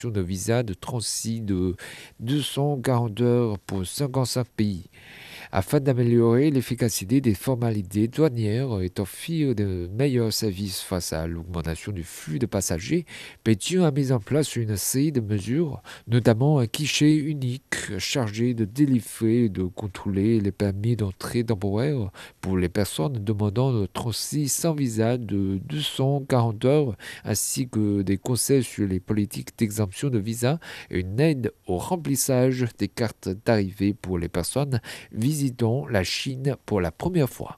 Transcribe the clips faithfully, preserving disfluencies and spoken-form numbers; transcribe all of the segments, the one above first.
de visa de transit de deux cent quarante heures pour cinquante-cinq pays. Afin d'améliorer l'efficacité des formalités douanières et d'offrir de meilleurs services face à l'augmentation du flux de passagers, Pétion a mis en place une série de mesures, notamment un guichet unique chargé de délivrer et de contrôler les permis d'entrée temporaire pour les personnes demandant le transit sans visa de deux cent quarante heures, ainsi que des conseils sur les politiques d'exemption de visa et une aide au remplissage des cartes d'arrivée pour les personnes visitant la Chine pour la première fois.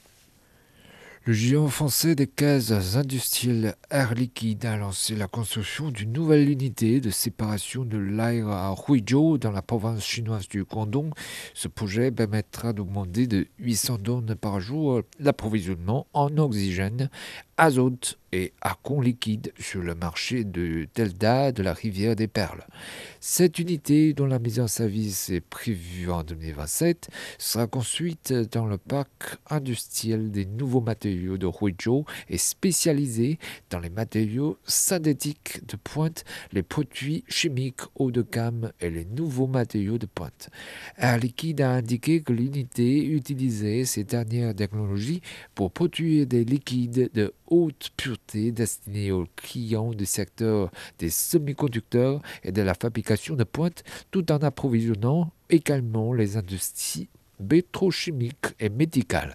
Le géant français des caisses industrielles Air Liquide a lancé la construction d'une nouvelle unité de séparation de l'air à Huizhou dans la province chinoise du Guangdong. Ce projet permettra d'augmenter de huit cents tonnes par jour l'approvisionnement en oxygène, azote et argon liquide sur le marché de delta de la rivière des Perles. Cette unité, dont la mise en service est prévue en deux mille vingt-sept, sera construite dans le parc industriel des nouveaux matériaux de Huizhou et spécialisée dans les matériaux synthétiques de pointe, les produits chimiques haut de gamme et les nouveaux matériaux de pointe. Air Liquide a indiqué que l'unité utilisait ces dernières technologies pour produire des liquides de haute pureté destinés aux clients du secteur des semi-conducteurs et de la fabrication de pointe, tout en approvisionnant également les industries pétrochimiques et médicales.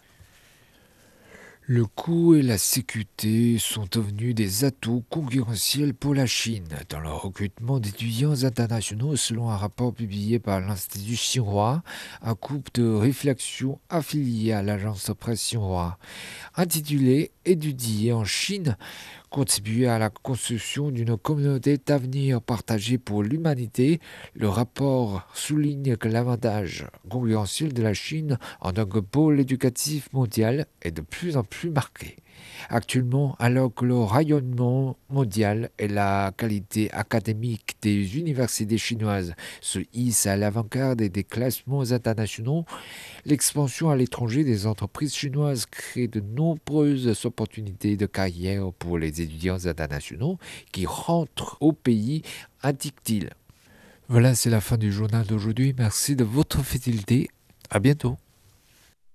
Le coût et la sécurité sont devenus des atouts concurrentiels pour la Chine dans le recrutement d'étudiants internationaux selon un rapport publié par l'Institut chinois, un groupe de réflexion affilié à l'agence de presse chinoise. Intitulé « Étudier en Chine », contribuer à la construction d'une communauté d'avenir partagée pour l'humanité, le rapport souligne que l'avantage concurrentiel de la Chine en tant que pôle éducatif mondial est de plus en plus marqué. Actuellement, alors que le rayonnement mondial et la qualité académique des universités chinoises se hissent à l'avant-garde des classements internationaux, l'expansion à l'étranger des entreprises chinoises crée de nombreuses opportunités de carrière pour les étudiants internationaux qui rentrent au pays, indique-t-il. Voilà, c'est la fin du journal d'aujourd'hui. Merci de votre fidélité. À bientôt.